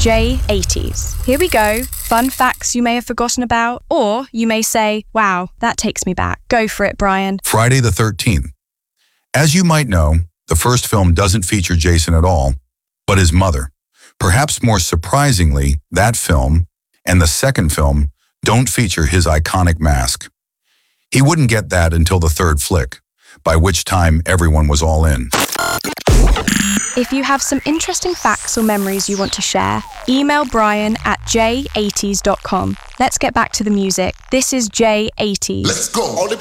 J80s. Here we go. Fun facts you may have forgotten about, or you may say, wow, that takes me back. Go for it, Brian. Friday the 13th. As you might know, the first film doesn't feature Jason at all, but his mother. Perhaps more surprisingly, that film and the second film don't feature his iconic mask. He wouldn't get that until the third flick, by which time everyone was all in. If you have some interesting facts or memories you want to share, email Brian at j80s.com. Let's get back to the music. This is J80s. Let's go.